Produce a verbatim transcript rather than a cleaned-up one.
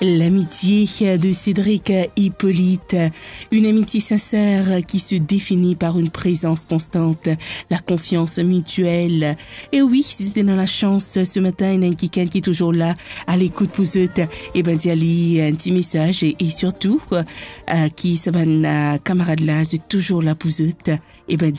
L'amitié de Cédric Hippolyte, une amitié sincère qui se définit par une présence constante, la confiance mutuelle. Et oui, si c'était dans la chance ce matin, il y a un quelqu'un qui est toujours là à l'écoute pour eux. Et ben, d'y un petit message et, et surtout, euh, qui, ça va, camarade là, c'est toujours là pour eux. Et ben,